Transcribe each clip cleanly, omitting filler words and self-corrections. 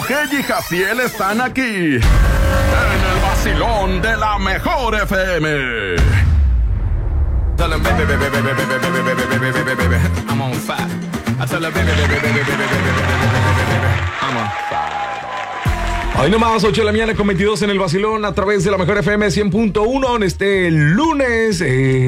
Sujei y Jaciel están aquí en el vacilón de la mejor FM. Tell them, baby, baby, baby, baby, baby, baby, baby, baby, baby, baby, I'm on fire. I tell them, baby, baby, baby, baby, baby, baby, baby, I'm on fire. Hoy nomás, 8 de la mañana con 22 en el vacilón a través de la mejor FM 100.1 en este lunes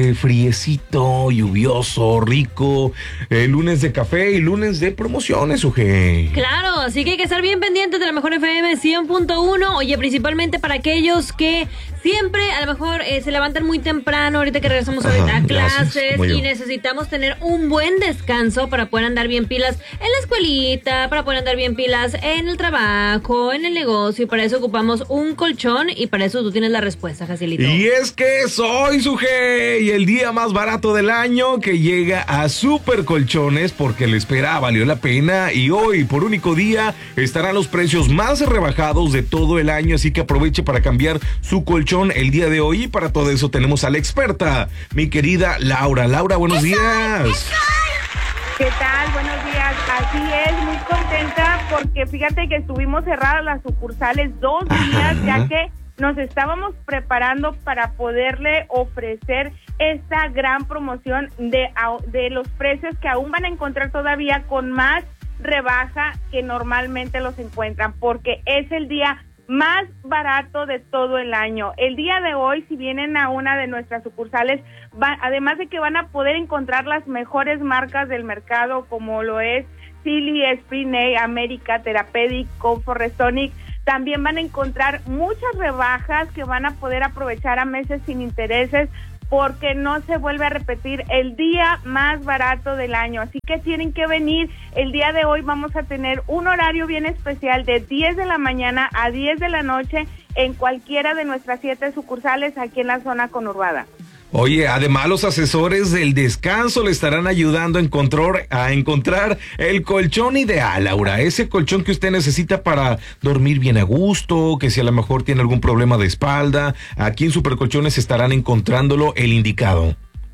friecito, lluvioso, rico, lunes de café y lunes de promociones, Uje. Claro, así que hay que estar bien pendientes de la mejor FM 100.1. Oye, principalmente para aquellos que siempre a lo mejor se levantan muy temprano, ahorita que regresamos ahorita a clases y necesitamos tener un buen descanso para poder andar bien pilas en la escuelita, para poder andar bien pilas en el trabajo, en el negocio, y para eso ocupamos un colchón y para eso tú tienes la respuesta, Jacielito. Y es que soy Suje y el día más barato del año que llega a Super Colchones porque la espera valió la pena y hoy por único día estarán los precios más rebajados de todo el año, así que aproveche para cambiar su colchón el día de hoy y para todo eso tenemos a la experta, mi querida Laura. Laura, buenos días. ¿Qué tal? Buenos días. Así es, muy contenta porque fíjate que estuvimos cerradas las sucursales 2 días, ya que nos estábamos preparando para poderle ofrecer esta gran promoción de los precios que aún van a encontrar todavía con más rebaja que normalmente los encuentran, porque es el día más barato de todo el año. El día de hoy, si vienen a una de nuestras sucursales, además de que van a poder encontrar las mejores marcas del mercado, como lo es Silly, Spriney, América, Therapeutic, Comfort, Restonic, también van a encontrar muchas rebajas que van a poder aprovechar a meses sin intereses, porque no se vuelve a repetir el día más barato del año. Así que tienen que venir. El día de hoy vamos a tener un horario bien especial de 10 de la mañana a 10 de la noche en cualquiera de nuestras 7 sucursales aquí en la zona conurbada. Oye, además los asesores del descanso le estarán ayudando a encontrar el colchón ideal, Laura. Ese colchón que usted necesita para dormir bien a gusto, que si a lo mejor tiene algún problema de espalda, aquí en Supercolchones estarán encontrándolo el indicado.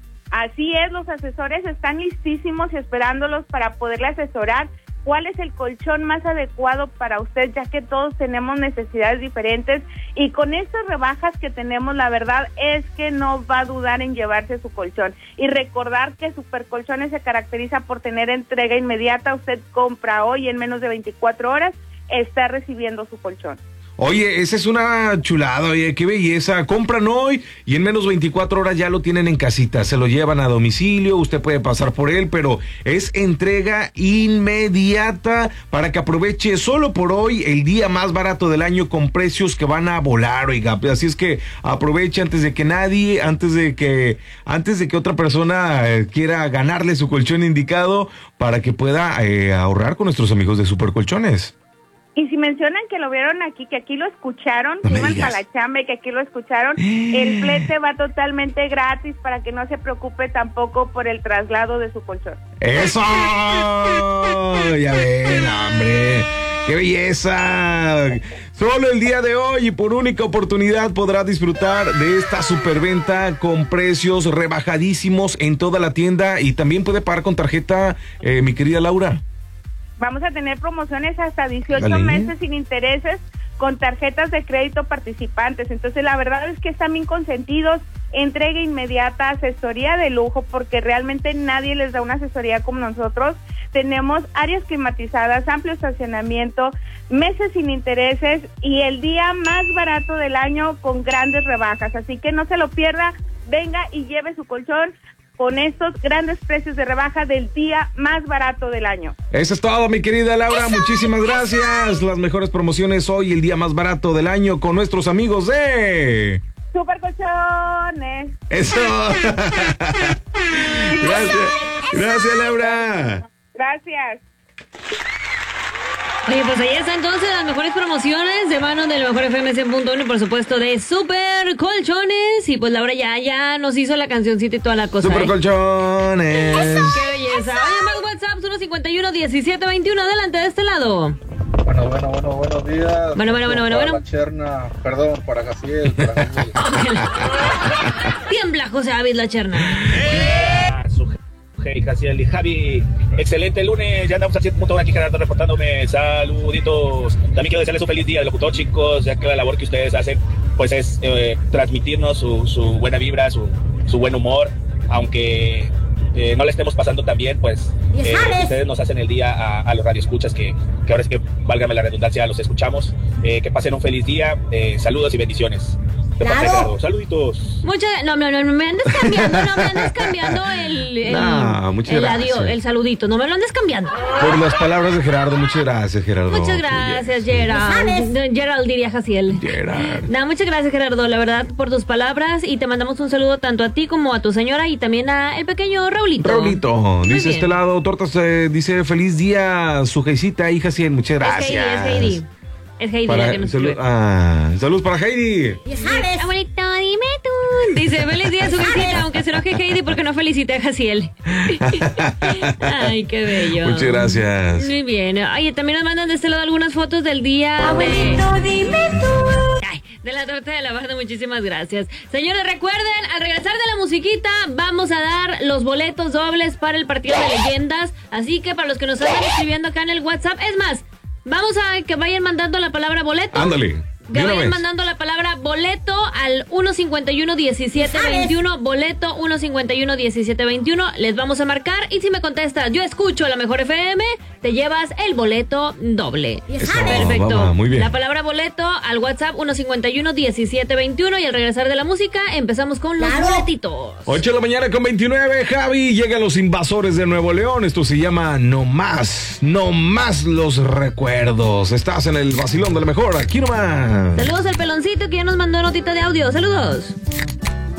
Así es, los asesores están listísimos y esperándolos para poderle asesorar cuál es el colchón más adecuado para usted, ya que todos tenemos necesidades diferentes y con estas rebajas que tenemos, la verdad es que no va a dudar en llevarse su colchón. Y recordar que Supercolchones se caracteriza por tener entrega inmediata. Usted compra hoy, en menos de 24 horas está recibiendo su colchón. Oye, esa es una chulada, oye, qué belleza. Compran hoy y en menos de 24 horas ya lo tienen en casita. Se lo llevan a domicilio, usted puede pasar por él, pero es entrega inmediata para que aproveche solo por hoy el día más barato del año con precios que van a volar, oiga. Así es que aproveche antes de que otra persona quiera ganarle su colchón indicado para que pueda ahorrar con nuestros amigos de Supercolchones. Y si mencionan que lo vieron aquí, que aquí lo escucharon, que iban para la chamba y que aquí lo escucharon, el flete va totalmente gratis para que no se preocupe tampoco por el traslado de su colchón. ¡Eso! Ya ven, hombre. ¡Qué belleza! Solo el día de hoy y por única oportunidad podrá disfrutar de esta superventa con precios rebajadísimos en toda la tienda y también puede pagar con tarjeta, mi querida Laura. Vamos a tener promociones hasta 18 meses sin intereses con tarjetas de crédito participantes. Entonces, la verdad es que están bien consentidos. Entrega inmediata, asesoría de lujo, porque realmente nadie les da una asesoría como nosotros. Tenemos áreas climatizadas, amplio estacionamiento, meses sin intereses y el día más barato del año con grandes rebajas. Así que no se lo pierda, venga y lleve su colchón con estos grandes precios de rebaja del día más barato del año. Eso es todo, mi querida Laura. Muchísimas gracias. Las mejores promociones hoy, el día más barato del año, con nuestros amigos de Supercolchones. Eso. Gracias, Laura. Gracias. Oye, pues ahí está entonces las mejores promociones de mano del mejor FM 100.1 y por supuesto de Supercolchones. Y pues Laura ya nos hizo la cancioncita y toda la cosa. Supercolchones. ¡Qué belleza! Oye, más WhatsApp, 151-1721. Adelante, de este lado. Bueno, buenos días. Bueno. La Cherna, perdón, para Jaciel. Tiembla José David la Cherna. Hey, Jaciel y Javi, excelente lunes, ya andamos al 7.1 aquí, Gerardo, reportándome, saluditos. También quiero desearles un feliz día de locutor, chicos, ya que la labor que ustedes hacen, pues es transmitirnos su buena vibra, su buen humor, aunque no le estemos pasando tan bien, pues ustedes nos hacen el día a los radioescuchas, que ahora es que, válgame la redundancia, los escuchamos. Que pasen un feliz día, saludos y bendiciones. Claro. Saluditos. No me andes cambiando el adiós, el saludito. No me lo andes cambiando. Por las palabras de Gerardo, muchas gracias, Gerardo. Muchas gracias, Gerald. Gerald diría Jaciel. Muchas gracias, Gerardo, la verdad, por tus palabras. Y te mandamos un saludo tanto a ti como a tu señora y también a el pequeño Raulito. Raulito, dice este lado, Tortas, dice feliz día, su Geisita y Jaciel. Muchas gracias. Es Heidi. Es Heidi la que nos escribe. Saludos para Heidi. Abuelito, dime tú. Dice, feliz día, su visita, aunque se enoje Heidi porque no felicité a Jaciel. Ay, qué bello. Muchas gracias. Muy bien. Oye, también nos mandan de este lado algunas fotos del día. Abuelito, dime tú. Ay, de la torta de la barda, muchísimas gracias. Señores, recuerden, al regresar de la musiquita, vamos a dar los boletos dobles para el partido de leyendas. Así que para los que nos están escribiendo acá en el WhatsApp, es más, vamos a que vayan mandando la palabra boleto. Ándale. Que vayan mandando la palabra boleto al 151-1721. Boleto 151-1721. Les vamos a marcar. Y si me contestas, yo escucho la mejor FM, te llevas el boleto doble. Perfecto. Muy bien. La palabra boleto al WhatsApp 151-1721. Y al regresar de la música, empezamos con los boletitos. 8 de la mañana con 29, Javi. Llegan los invasores de Nuevo León. Esto se llama No Más los recuerdos. Estás en el vacilón de la mejor. Aquí nomás. Saludos al peloncito que ya nos mandó notita de audio. Saludos.